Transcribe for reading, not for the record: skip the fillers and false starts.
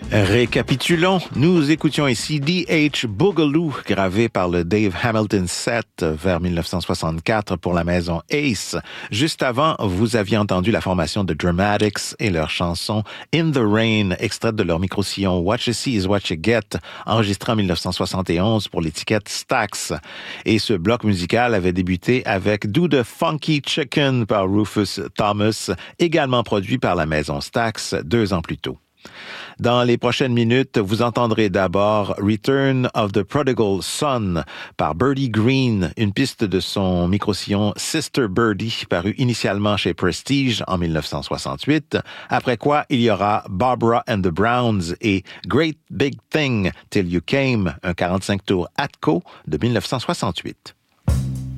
Récapitulons, nous écoutions ici D.H. Boogaloo, gravé par le Dave Hamilton Set vers 1964 pour la maison Ace. Juste avant, vous aviez entendu la formation de Dramatics et leur chanson In the Rain, extraite de leur micro-sillon What You See is What You Get, enregistré en 1971 pour l'étiquette Stax. Et ce bloc musical avait débuté avec Do the Funky Chicken par Rufus Thomas, également produit par la maison Stax 2 ans plus tôt. Dans les prochaines minutes, vous entendrez d'abord Return of the Prodigal Son par Birdie Green, une piste de son micro-sillon Sister Birdie, paru initialement chez Prestige en 1968. Après quoi, il y aura Barbara and the Browns et Great Big Thing Till You Came, un 45 tours Atco de 1968.